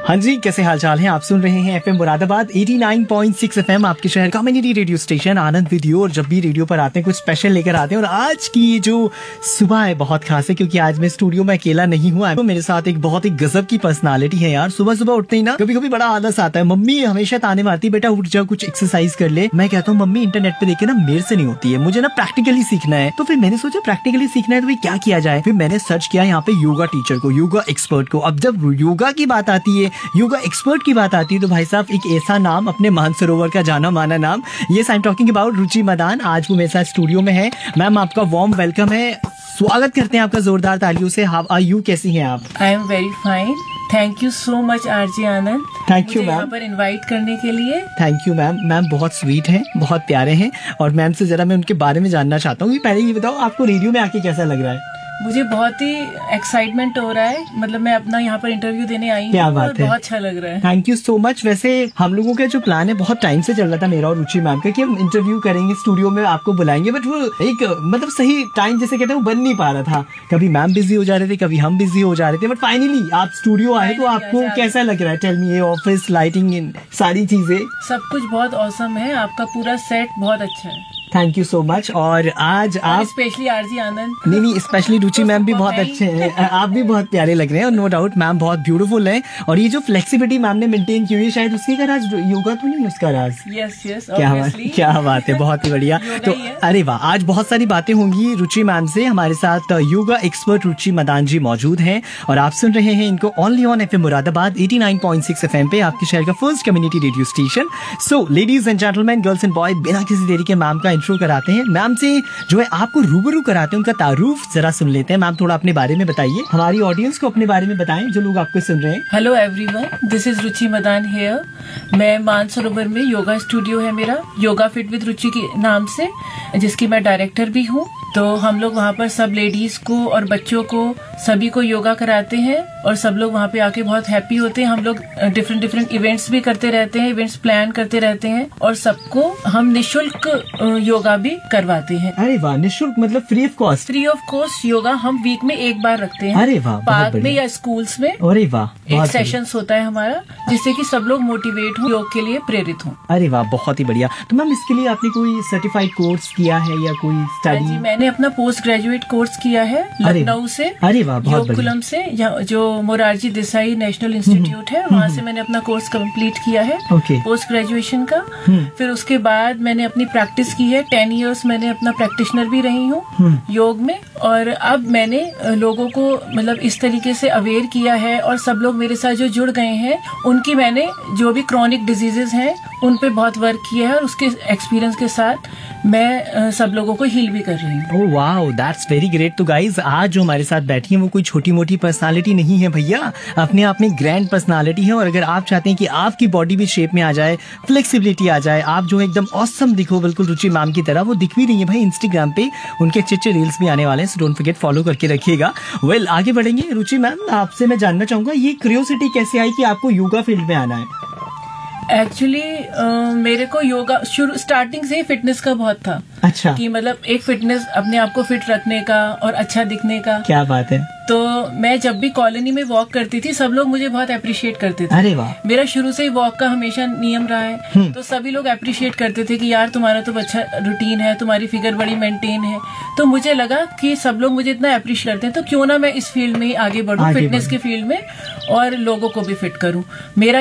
हाँ जी, कैसे हालचाल हैं? आप सुन रहे हैं एफएम मुरादाबाद 89.6 एफएम, आपके शहर कम्युनिटी रेडियो स्टेशन आनंद विदियो। और जब भी रेडियो पर आते हैं कुछ स्पेशल लेकर आते हैं। और आज की जो सुबह है बहुत खास है, क्योंकि आज मैं स्टूडियो में अकेला नहीं हुआ। तो मेरे साथ एक बहुत ही गजब की पर्सनालिटी है यार। सुबह सुबह उठते ही ना कभी कभी बड़ा आलस आता है। मम्मी हमेशा ताने मारती, बेटा उठ जाओ, कुछ एक्सरसाइज कर ले। मैं कहता हूँ मम्मी इंटरनेट पे देखे ना मेरे से नहीं होती है, मुझे ना प्रैक्टिकली सीखना है। तो फिर मैंने सोचा प्रैक्टिकली सीखना है तो क्या किया जाए। फिर मैंने सर्च किया यहाँ पे योगा टीचर को, योगा एक्सपर्ट को। अब जब योगा की बात आती है, योगा एक्सपर्ट की बात आती है, तो भाई साहब एक ऐसा नाम, अपने मानसरोवर का जाना माना नाम, ये आई एम टॉकिंग अबाउट रुचि मदान। आज वो मेरे साथ स्टूडियो में है। मैम आपका वार्म वेलकम है, स्वागत करते हैं आपका जोरदार तालियों से। हाउ आर यू, कैसी हैं आप? I am very fine, thank you so much RJ Anand, thank you ma'am, यहाँ पर इनवाइट करने के लिए। Thank you ma'am. मैम बहुत स्वीट हैं, बहुत प्यारे हैं। और मैम से जरा मैं उनके बारे में जानना चाहता हूँ कि पहले ये बताओ आपको रेडियो में आके कैसा लग रहा है? मुझे बहुत ही एक्साइटमेंट हो रहा है, मतलब मैं अपना यहाँ पर इंटरव्यू देने आई हूँ। क्या बात है, बहुत अच्छा लग रहा है। Thank you so much. वैसे हम लोगों का जो प्लान है बहुत टाइम से चल रहा था, मेरा और रुचि मैम का, कि हम इंटरव्यू करेंगे, स्टूडियो में आपको बुलाएंगे, बट वो एक मतलब सही टाइम जैसे कहते हैं वो बन नहीं पा रहा था। कभी मैम बिजी हो जा रहे थे, कभी हम बिजी हो जा रहे थे, बट फाइनली आप स्टूडियो आए। तो आपको कैसा लग रहा है? टेल मी, ये ऑफिस, लाइटिंग, सारी चीजें सब कुछ बहुत औसम है, आपका पूरा सेट बहुत अच्छा है। Thank you so much. और आज आप स्पेशली आरजी आनंद, नहीं स्पेशली रुचि मैम भी बहुत अच्छे हैं, आप भी बहुत प्यारे लग रहे हैं। और नो डाउट मैम बहुत ब्यूटीफुल है। और ये जो फ्लेक्सिबिलिटी मैम ने मेंटेन की हुई है, शायद उसी का राज योगा तो नहीं, उसका राज। यस यस, क्या बात है, बहुत ही बढ़िया। तो अरे वाह, आज बहुत सारी बातें होंगी रुचि मैम से। हमारे साथ योगा एक्सपर्ट रुचि मदान जी मौजूद हैं और आप सुन रहे हैं इनको only on FM Moradabad 89.6 FM पे, आपके शहर का first community radio station. So ladies and gentleman, girls and boy, बिना किसी देरी के मैम का इंट्रो कराते हैं। मैम से जो है आपको रूबरू कराते हैं, उनका तारुफ जरा सुन लेते हैं। मैम थोड़ा अपने बारे में बताइए, हमारी ऑडियंस को अपने बारे में बताएं जो लोग आपको सुन रहे हैं। Hello everyone, this is Ruchi Madan here. मैं मानसरोवर में योगा स्टूडियो है मेरा, योगा फिट विद रुचि के नाम से, जिसकी मैं डायरेक्टर भी हूँ। तो हम लोग वहाँ पर सब लेडीज को और बच्चों को सभी को योगा कराते हैं और सब लोग वहाँ पे आके बहुत हैप्पी होते हैं। हम लोग डिफरेंट इवेंट्स भी करते रहते हैं, इवेंट्स प्लान करते रहते हैं और सबको हम निशुल्क योगा भी करवाते हैं। अरे वाह, निशुल्क मतलब free of cost? Free of cost yoga हम वीक में एक बार रखते हैं। अरे वाह, पार्क में या स्कूल्स में। अरे वाह, एक सेशन होता है हमारा, जिससे कि सब लोग मोटिवेट हो, योग के लिए प्रेरित हो। अरे वाह, बहुत ही बढ़िया। तो मैम इसके लिए आपने कोई सर्टिफाइड कोर्स किया है या कोई स्टडी? मैंने अपना पोस्ट ग्रेजुएट कोर्स किया है लखनऊ से। अरे वाह, बहुत योग कुलम से, जो मोरारजी देसाई नेशनल इंस्टीट्यूट है, वहाँ से मैंने अपना कोर्स कंप्लीट किया है पोस्ट ग्रेजुएशन का। फिर उसके बाद मैंने अपनी प्रैक्टिस की है, 10 इयर्स मैंने अपना प्रैक्टिशनर भी रही हूँ योग में। और अब मैंने लोगों को मतलब इस तरीके से अवेयर किया है और सब लोग मेरे साथ जो जुड़ गए हैं, उनकी मैंने जो भी क्रॉनिक डिजीजेस हैं उन पे बहुत वर्क किया है और उसके एक्सपीरियंस के साथ मैं सब लोगों को हील भी कर रही हूँ। Oh wow, that's very great. तो गाइज आज जो हमारे साथ बैठी है वो कोई छोटी मोटी पर्सनालिटी नहीं है भैया, अपने आप में ग्रैंड पर्सनालिटी है। और अगर आप चाहते हैं कि आपकी बॉडी भी शेप में आ जाए, फ्लेक्सिबिलिटी आ जाए, आप जो एकदम ऑसम दिखो बिल्कुल रुचि मैम की तरह, वो दिख भी रही है भाई इंस्टाग्राम पे, उनके अच्छे रील्स भी आने वाले हैं, सो डोंट फॉरगेट फॉलो करके रखिएगा। वेल आगे बढ़ेंगे। रुचि मैम आपसे मैं जानना चाहूंगा, ये क्यूरियोसिटी कैसे आई कि आपको योगा फील्ड में आना है? एक्चुअली मेरे को योगा शुरू स्टार्टिंग से ही फिटनेस का बहुत था। अच्छा, कि मतलब एक फिटनेस, अपने आप को फिट रखने का और अच्छा दिखने का। क्या बात है। तो मैं जब भी कॉलोनी में वॉक करती थी, सब लोग मुझे बहुत अप्रिशिएट करते थे। अरे वाह, मेरा शुरू से ही वॉक का हमेशा नियम रहा है। तो सभी लोग अप्रिशिएट करते थे कि यार तुम्हारा तो अच्छा रूटीन है, तुम्हारी फिगर बड़ी मेंटेन है। तो मुझे लगा कि सब लोग मुझे इतना अप्रिशिएट करते हैं, तो क्यों ना मैं इस फील्ड में आगे बढ़ूं, फिटनेस के फील्ड में, और लोगों को भी फिट करूं। मेरा